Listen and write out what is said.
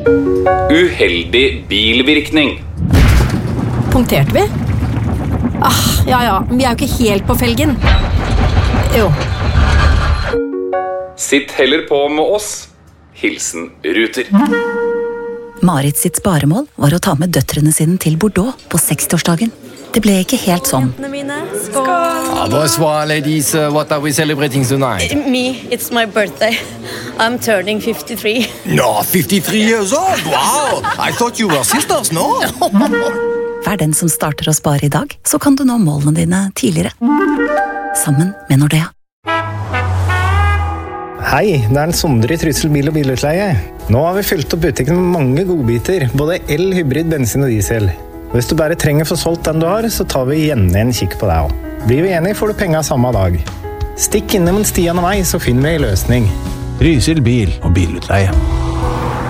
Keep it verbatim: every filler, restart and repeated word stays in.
Uheldig bilvirkning. Punkterte vi? Ah, ja ja, vi er jo ikke helt på felgen. Jo. Sitt heller på med oss. Hilsen Ruter. Marit sitt sparemål var å ta med døtrene sine til Bordeaux på sekstiårsdagen. Det ble ikke helt sånn. Skål! Ah, bonsoir, ladies. Uh, what are we celebrating tonight? Me, it's my birthday. I'm turning fifty-three. No, fifty-three years old. Wow! I thought you were sisters, no? Vær den som starter å spare i dag, så kan du nå målene dine tidligere. Sammen med Nordea. Hei, det er en Sondre i Trysil bil- og bilutleie. Nå har vi fylt opp butikken med mange godbiter, både el, hybrid, bensin og diesel. Hvis du bare trenger for solgt den du har, så tar vi gjerne en kikk på deg også. Blir vi enige, får du penger samme dag. Stikk innom en Stian og meg, så finner vi en løsning. Trysil bil- og bilutleie.